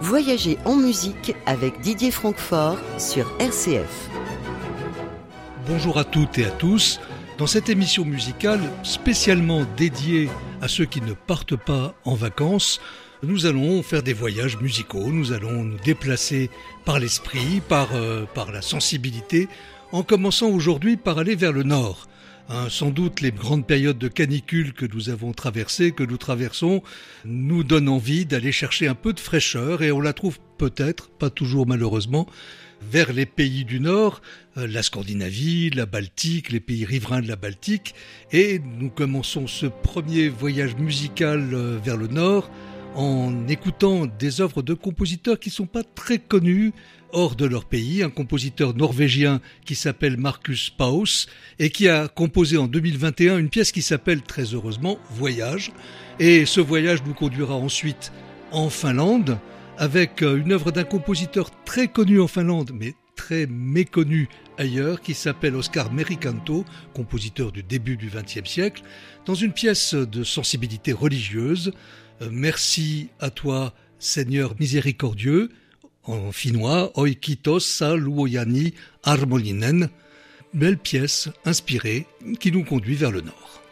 Voyager en musique avec Didier Francfort sur RCF. Bonjour à toutes et à tous. Dans cette émission musicale spécialement dédiée à ceux qui ne partent pas en vacances, nous allons faire des voyages musicaux, nous allons nous déplacer par l'esprit, par la sensibilité, en commençant aujourd'hui par aller vers le nord. Sans doute les grandes périodes de canicule que nous avons traversées, que nous traversons, nous donnent envie d'aller chercher un peu de fraîcheur et on la trouve peut-être, pas toujours malheureusement, vers les pays du Nord, la Scandinavie, la Baltique, les pays riverains de la Baltique. Et nous commençons ce premier voyage musical vers le Nord en écoutant des œuvres de compositeurs qui ne sont pas très connus hors de leur pays. Un compositeur norvégien qui s'appelle Markus Paus et qui a composé en 2021 une pièce qui s'appelle très heureusement Voyage. Et ce voyage nous conduira ensuite en Finlande avec une œuvre d'un compositeur très connu en Finlande mais très méconnu ailleurs qui s'appelle Oscar Merikanto, compositeur du début du XXe siècle, dans une pièce de sensibilité religieuse. Merci à toi, Seigneur miséricordieux, en finnois, Oi kiitos sa luojani armolinen. Belle pièce inspirée qui nous conduit vers le nord.